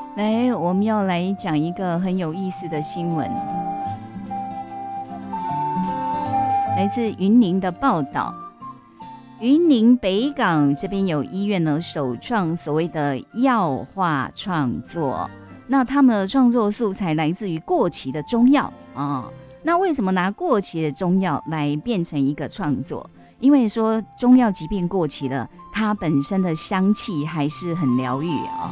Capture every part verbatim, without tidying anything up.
来，我们要来讲一个很有意思的新闻，来自云林的报道。云林北港这边有医院呢，首创所谓的药化创作。那他们的创作素材来自于过期的中药啊、哦。那为什么拿过期的中药来变成一个创作？因为说中药即便过期了，它本身的香气还是很疗愈啊。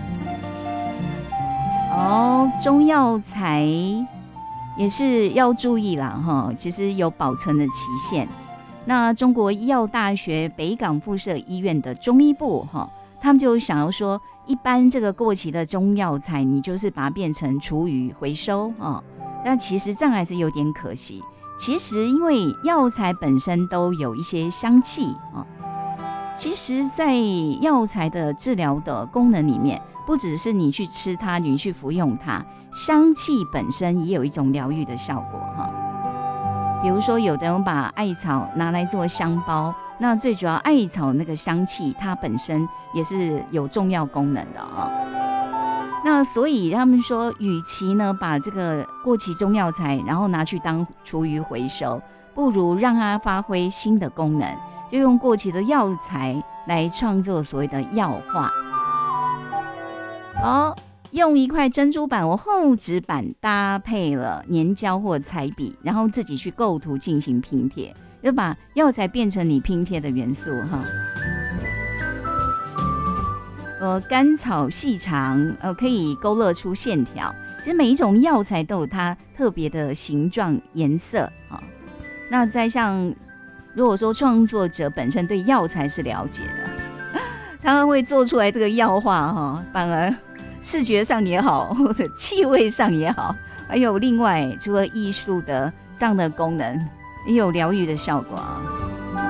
哦，中药材也是要注意啦哈，其实有保存的期限。那中国医药大学北港附设医院的中医部哈，他们就想要说，一般这个过期的中药材，你就是把它变成厨余回收啊，但其实这样还是有点可惜。其实因为药材本身都有一些香气啊，其实在药材的治疗的功能里面，不只是你去吃它，你去服用它，香气本身也有一种疗愈的效果哈。比如说有的人把艾草拿来做香包，那最主要艾草那个香气它本身也是有重要功能的啊。那所以他们说，与其呢把这个过期中药材然后拿去当厨余回收，不如让它发挥新的功能，就用过期的药材来创作所谓的药画。好，用一块珍珠板或厚纸板搭配了粘胶或彩笔，然后自己去构图进行拼贴，就把药材变成你拼贴的元素哈。呃，甘草细长，呃，可以勾勒出线条。其实每一种药材都有它特别的形状、颜色啊。那再像，如果说创作者本身对药材是了解的，他会做出来这个药画哈，反而视觉上也好，或者气味上也好，还有另外除了艺术的这样的功能，也有疗愈的效果啊。